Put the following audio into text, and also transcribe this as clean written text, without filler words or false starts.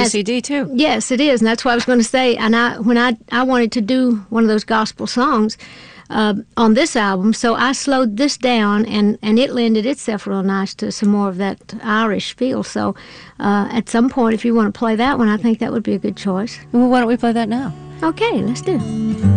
CD too. Yes, it is, and that's what I was going to say. And when I wanted to do one of those gospel songs on this album, so I slowed this down, and it lended itself real nice to some more of that Irish feel. So at some point, if you want to play that one, I think that would be a good choice. Well, why don't we play that now? Okay, let's do it.